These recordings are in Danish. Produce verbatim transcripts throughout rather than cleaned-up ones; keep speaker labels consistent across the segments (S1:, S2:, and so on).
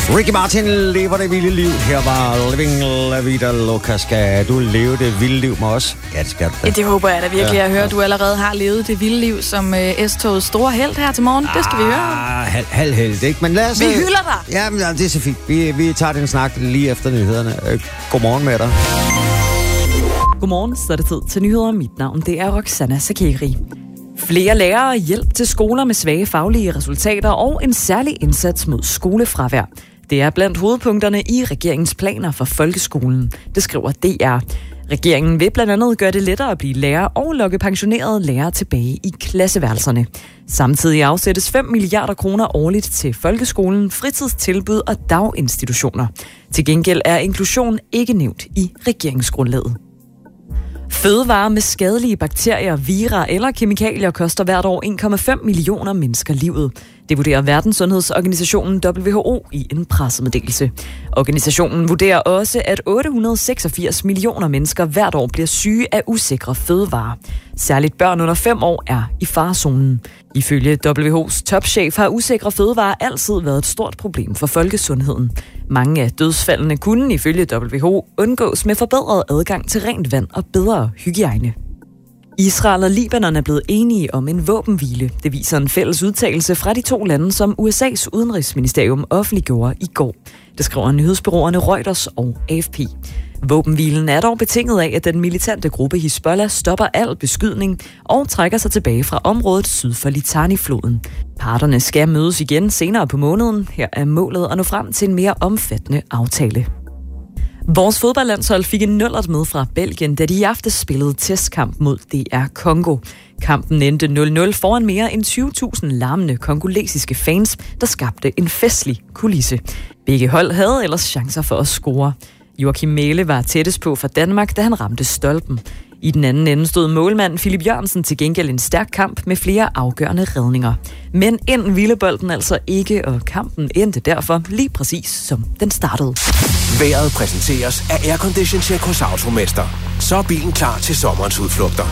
S1: Ricky Martin lever det vilde liv. Her var Living La Vida Loca. Skal du leve det vilde liv med os? Ja, det skal du.
S2: Ja, det håber jeg da virkelig.
S1: Ja.
S2: Jeg hører, du allerede har levet det vilde liv som uh, S-togets store held her til morgen. Det skal vi høre.
S1: Ah, halv, halv held, ikke? Men lad os...
S2: Vi hylder dig!
S1: Ja, men det er så fint. Vi, vi tager den snak lige efter nyhederne. Godmorgen med dig.
S3: Godmorgen, så er det tid til nyheder. Mit navn, det er Roxana Sakeri. Flere lærere, hjælp til skoler med svage faglige resultater og en særlig indsats mod skolefravær. Det er blandt hovedpunkterne i regeringens planer for folkeskolen. Det skriver D R. Regeringen vil blandt andet gøre det lettere at blive lærer og lokke pensionerede lærere tilbage i klasseværelserne. Samtidig afsættes fem milliarder kroner årligt til folkeskolen, fritidstilbud og daginstitutioner. Til gengæld er inklusion ikke nævnt i regeringsgrundlaget. Fødevarer med skadelige bakterier, vira eller kemikalier koster hvert år en komma fem millioner mennesker livet. Det vurderer Verdenssundhedsorganisationen W H O i en pressemeddelelse. Organisationen vurderer også, at otte hundrede seksogfirs millioner mennesker hvert år bliver syge af usikre fødevarer. Særligt børn under fem år er i farezonen. Ifølge W H O's topchef har usikre fødevarer altid været et stort problem for folkesundheden. Mange af dødsfaldene kunne ifølge W H O undgås med forbedret adgang til rent vand og bedre hygiejne. Israel og Libanon er blevet enige om en våbenhvile. Det viser en fælles udtalelse fra de to lande, som U S A's udenrigsministerium offentliggjorde i går. Det skriver nyhedsbureauerne Reuters og A F P. Våbenhvilen er dog betinget af, at den militante gruppe Hizbollah stopper al beskydning og trækker sig tilbage fra området syd for Litani-floden. Parterne skal mødes igen senere på måneden. Her er målet at nå frem til en mere omfattende aftale. Vores fodboldlandshold fik en nullert med fra Belgien, da de i aftes spillede testkamp mod D R Congo. Kampen endte nul nul foran mere end tyve tusind larmende kongolesiske fans, der skabte en festlig kulisse. Begge hold havde ellers chancer for at score. Joachim Mæhle var tættest på for Danmark, da han ramte stolpen. I den anden ende stod målmanden Philip Jørgensen til gengæld en stærk kamp med flere afgørende redninger. Men ind ville bolden altså ikke, og kampen endte derfor lige præcis som den startede.
S4: Vejret præsenteres af Aircondition Check hos Automester. Så er bilen klar til sommerens udflugter.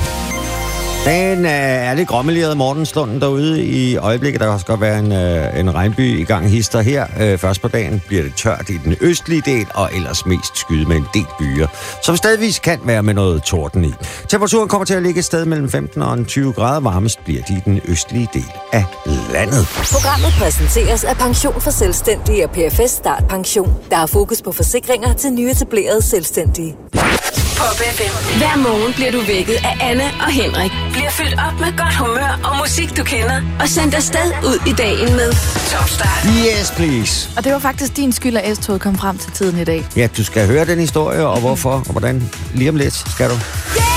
S1: Dagen er lidt gråmeleret morgenstunden derude i øjeblikket. Der kan også godt være en, en regnby i gang hister her. Først på dagen bliver det tørt i den østlige del, og ellers mest skyde med en del byer, som stadigvis kan være med noget torden i. Temperaturen kommer til at ligge et sted mellem femten og tyve grader. Varmest bliver de i den østlige del af landet.
S5: Programmet præsenteres af Pension for Selvstændige og P F S Start Pension, der har fokus på forsikringer til nyetablerede selvstændige.
S6: På B F M. Hver morgen bliver du vækket af Anne og Henrik. Bliver fyldt op med godt humør og musik, du kender. Og sendt afsted ud i dagen med Top Start.
S1: Yes, please.
S2: Og det var faktisk din skyld, at S-toget kom frem til tiden i dag.
S1: Ja, du skal høre den historie, og hvorfor, og hvordan. Lige om lidt skal du.